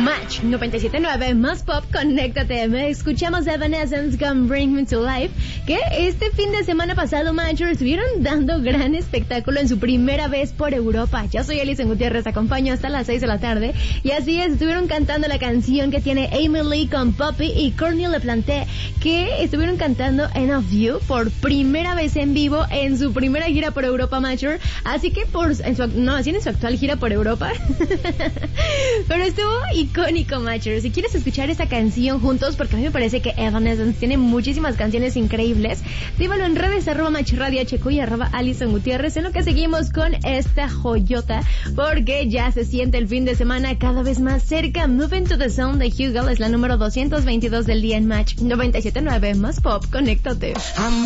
Match 97.9 más pop, conéctate. Escuchamos Evanescence con Bring Me to Life, que este fin de semana pasado, Matcher, estuvieron dando gran espectáculo en su primera vez por Europa. Yo soy Alison Gutiérrez, acompaño hasta las 6 de la tarde. Y así es, estuvieron cantando la canción que tiene Amy Lee con Poppy y Courtney LaPlante, que estuvieron cantando End of You por primera vez en vivo en su primera gira por Europa, Matcher. Así que en su actual gira por Europa. Pero estuvo icónico, Matcher. Si quieres escuchar esta canción juntos, porque a mí me parece que Evanescence tiene muchísimas canciones increíbles, dímelo en redes, @MatchRadioHQ y @Alison Gutiérrez, en lo que seguimos con esta joyota, porque ya se siente el fin de semana cada vez más cerca. Moving to the Zone de Hugel es la número 222 del día en Match 97.9 más pop, conéctate.